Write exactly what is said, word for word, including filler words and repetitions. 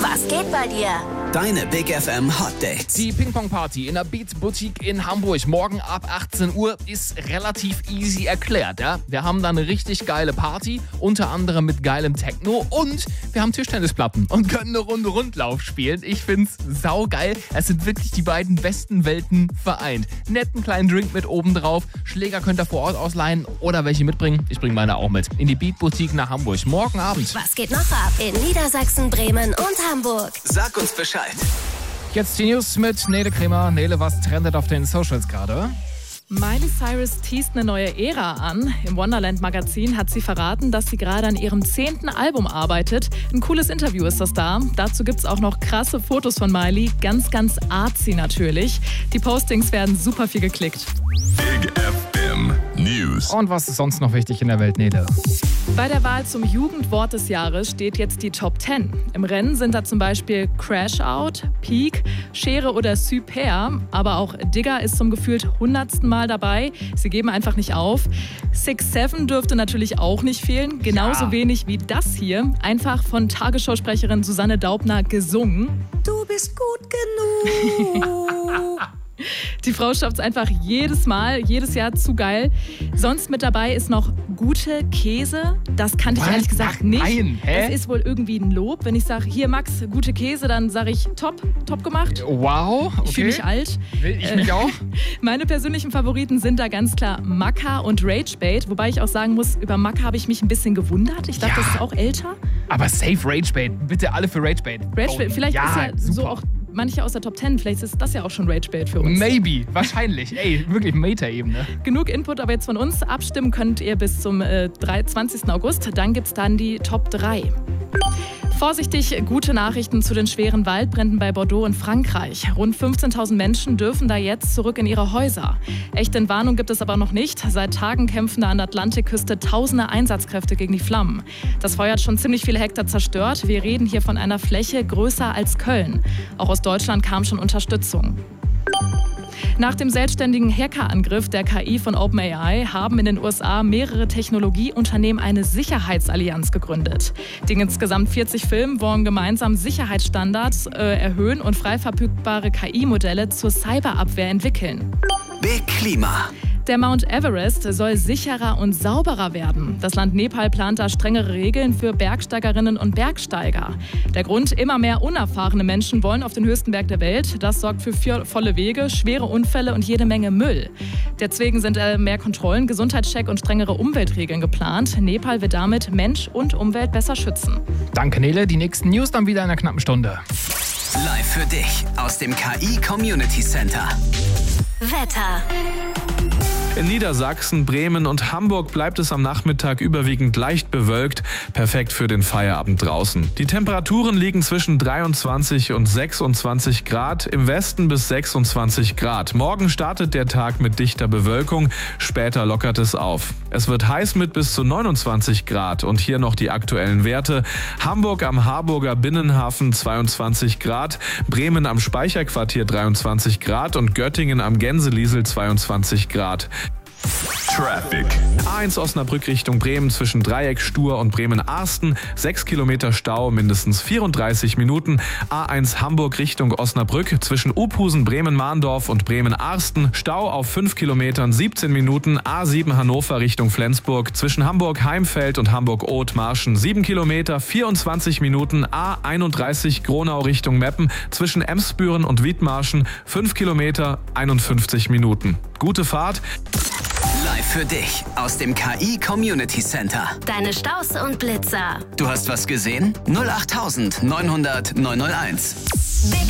Was geht bei dir? Deine Big F M Hot Dates. Die Ping-Pong-Party in der Beat Boutique in Hamburg morgen ab achtzehn Uhr ist relativ easy erklärt. Ja? Wir haben da eine richtig geile Party, unter anderem mit geilem Techno und wir haben Tischtennisplatten und können eine Runde Rundlauf spielen. Ich find's saugeil. Es sind wirklich die beiden besten Welten vereint. Netten kleinen Drink mit oben drauf. Schläger könnt ihr vor Ort ausleihen oder welche mitbringen. Ich bringe meine auch mit. In die Beat Boutique nach Hamburg. Morgen Abend. Was geht noch ab in Niedersachsen, Bremen und Hamburg? Sag uns Bescheid. Jetzt die News mit Nele Kremer. Nele, was trendet auf den Socials gerade? Miley Cyrus teast eine neue Ära an. Im Wonderland-Magazin hat sie verraten, dass sie gerade an ihrem zehnten Album arbeitet. Ein cooles Interview ist das da. Dazu gibt's auch noch krasse Fotos von Miley. Ganz, ganz artsy natürlich. Die Postings werden super viel geklickt. Big F M News. Und was ist sonst noch wichtig in der Welt, Nele? Bei der Wahl zum Jugendwort des Jahres steht jetzt die Top zehn. Im Rennen sind da zum Beispiel Crash Out, Peak, Schere oder Super. Aber auch Digger ist zum gefühlt hundertsten Mal dabei. Sie geben einfach nicht auf. Six Seven dürfte natürlich auch nicht fehlen. Genauso Ja. wenig wie das hier. Einfach von Tagesschausprecherin Susanne Daubner gesungen. Du bist gut genug. Die Frau schafft es einfach jedes Mal, jedes Jahr zu geil. Sonst mit dabei ist noch gute Käse. Das kannte ich Was? ehrlich gesagt Ach, nicht. nein, hä? Das ist wohl irgendwie ein Lob. Wenn ich sage, hier Max, gute Käse, dann sage ich top, top gemacht. Wow, okay. Ich fühle mich alt. Will ich mich auch? Meine persönlichen Favoriten sind da ganz klar Macca und Ragebait. Wobei ich auch sagen muss, über Macca habe ich mich ein bisschen gewundert. Ich dachte, Ja. das ist auch älter. Aber safe Ragebait. Bitte alle für Ragebait. Ragebait, Oh, vielleicht ja, ist ja so super. auch manche aus der Top zehn. Vielleicht ist das ja auch schon Ragebait für uns. Maybe, wahrscheinlich. Ey, wirklich Meta-Ebene. Genug Input aber jetzt von uns. Abstimmen könnt ihr bis zum äh, zwanzigsten August. Dann gibt's dann die Top drei. Vorsichtig, gute Nachrichten zu den schweren Waldbränden bei Bordeaux in Frankreich. Rund fünfzehntausend Menschen dürfen da jetzt zurück in ihre Häuser. Echte Entwarnung gibt es aber noch nicht. Seit Tagen kämpfen da an der Atlantikküste tausende Einsatzkräfte gegen die Flammen. Das Feuer hat schon ziemlich viele Hektar zerstört. Wir reden hier von einer Fläche größer als Köln. Auch aus Deutschland kam schon Unterstützung. Nach dem selbstständigen Hackerangriff der K I von OpenAI haben in den U S A mehrere Technologieunternehmen eine Sicherheitsallianz gegründet. Die insgesamt vierzig Firmen wollen gemeinsam Sicherheitsstandards äh, erhöhen und frei verfügbare K I-Modelle zur Cyberabwehr entwickeln. Big Klima. Der Mount Everest soll sicherer und sauberer werden. Das Land Nepal plant da strengere Regeln für Bergsteigerinnen und Bergsteiger. Der Grund: immer mehr unerfahrene Menschen wollen auf den höchsten Berg der Welt. Das sorgt für vier volle Wege, schwere Unfälle und jede Menge Müll. Deswegen sind äh, mehr Kontrollen, Gesundheitscheck und strengere Umweltregeln geplant. Nepal wird damit Mensch und Umwelt besser schützen. Danke, Nele. Die nächsten News dann wieder in einer knappen Stunde. Live für dich aus dem K I Community Center. Wetter. In Niedersachsen, Bremen und Hamburg bleibt es am Nachmittag überwiegend leicht bewölkt. Perfekt für den Feierabend draußen. Die Temperaturen liegen zwischen dreiundzwanzig und sechsundzwanzig Grad, im Westen bis sechsundzwanzig Grad. Morgen startet der Tag mit dichter Bewölkung, später lockert es auf. Es wird heiß mit bis zu neunundzwanzig Grad und hier noch die aktuellen Werte. Hamburg am Harburger Binnenhafen zweiundzwanzig Grad, Bremen am Speicherquartier dreiundzwanzig Grad und Göttingen am Gänseliesel zweiundzwanzig Grad. Traffic. A eins Osnabrück Richtung Bremen zwischen Dreieck, Stur und Bremen-Arsten. sechs Kilometer Stau, mindestens vierunddreißig Minuten. A eins Hamburg Richtung Osnabrück zwischen Uphusen, Bremen-Mahndorf und Bremen-Arsten. Stau auf fünf Kilometern, siebzehn Minuten. A sieben Hannover Richtung Flensburg zwischen Hamburg-Heimfeld und Hamburg-Oth-Marschen. sieben Kilometer, vierundzwanzig Minuten. A einunddreißig Gronau Richtung Meppen zwischen Emsbüren und Wiedmarschen. fünf Kilometer, einundfünfzig Minuten. Gute Fahrt. Live für dich aus dem K I Community Center. Deine Staus und Blitzer. Du hast was gesehen? null acht neunhundert neunhunderteins. Big